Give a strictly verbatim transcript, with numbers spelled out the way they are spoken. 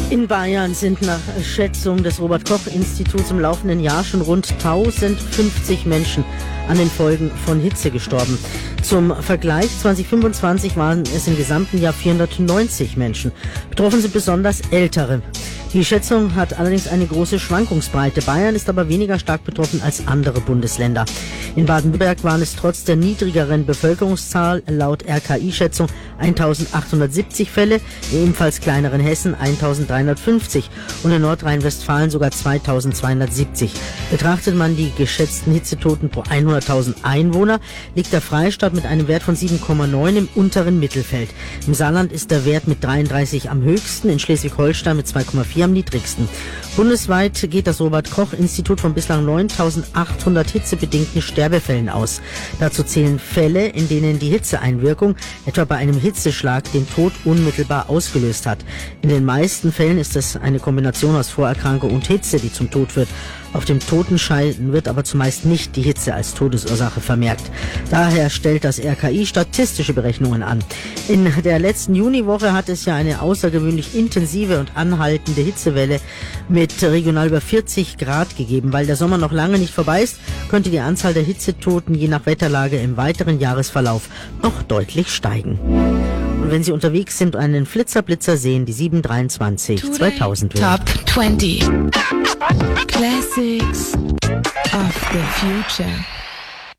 In Bayern sind nach Schätzung des Robert-Koch-Instituts im laufenden Jahr schon rund tausendfünfzig Menschen an den Folgen von Hitze gestorben. Zum Vergleich, zwanzig fünfundzwanzig waren es im gesamten Jahr vierhundertneunzig Menschen. Betroffen sind besonders Ältere. Die Schätzung hat allerdings eine große Schwankungsbreite. Bayern ist aber weniger stark betroffen als andere Bundesländer. In Baden-Württemberg waren es trotz der niedrigeren Bevölkerungszahl laut R K I-Schätzung eintausendachthundertsiebzig Fälle, ebenfalls kleineren Hessen eintausenddreihundertfünfzig und in Nordrhein-Westfalen sogar zweitausendzweihundertsiebzig. Betrachtet man die geschätzten Hitzetoten pro hunderttausend Einwohner, liegt der Freistaat mit einem Wert von sieben Komma neun im unteren Mittelfeld. Im Saarland ist der Wert mit dreiunddreißig am höchsten, in Schleswig-Holstein mit zwei Komma vier am niedrigsten. Bundesweit geht das Robert-Koch-Institut von bislang neuntausendachthundert hitzebedingten Sterbefällen aus. Dazu zählen Fälle, in denen die Hitzeeinwirkung etwa bei einem Hitzeschlag den Tod unmittelbar ausgelöst hat. In den meisten Fällen ist es eine Kombination aus Vorerkrankung und Hitze, die zum Tod führt. Auf dem Totenschein wird aber zumeist nicht die Hitze als Todesursache vermerkt. Daher stellt das R K I statistische Berechnungen an. In der letzten Juniwoche hat es ja eine außergewöhnlich intensive und anhaltende Hitzewelle mit regional über vierzig Grad gegeben. Weil der Sommer noch lange nicht vorbei ist, könnte die Anzahl der Hitzetoten je nach Wetterlage im weiteren Jahresverlauf noch deutlich steigen. Und wenn Sie unterwegs sind und einen Flitzer-Blitzer sehen, die sieben dreiundzwanzig zweitausend wird. Top zwanzig Classics of the Future.